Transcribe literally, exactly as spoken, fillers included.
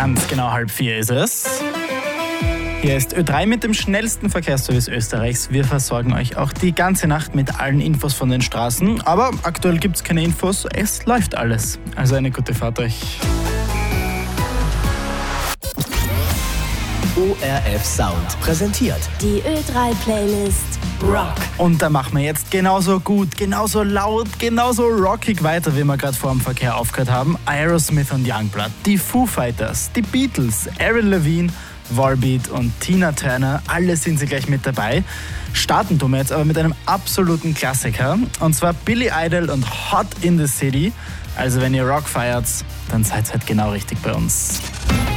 Ganz genau halb vier ist es. Hier ist Ö drei mit dem schnellsten Verkehrsservice Österreichs. Wir versorgen euch auch die ganze Nacht mit allen Infos von den Straßen. Aber aktuell gibt es keine Infos, es läuft alles. Also eine gute Fahrt euch. O R F Sound präsentiert die Ö drei Playlist Rock. Und da machen wir jetzt genauso gut, genauso laut, genauso rockig weiter, wie wir gerade vor dem Verkehr aufgehört haben. Aerosmith und Youngblood, die Foo Fighters, die Beatles, Avril Lavigne, Volbeat und Tina Turner, alle sind sie gleich mit dabei. Starten tun wir jetzt aber mit einem absoluten Klassiker, und zwar Billy Idol und Hot in the City. Also wenn ihr Rock feiert, dann seid ihr halt genau richtig bei uns.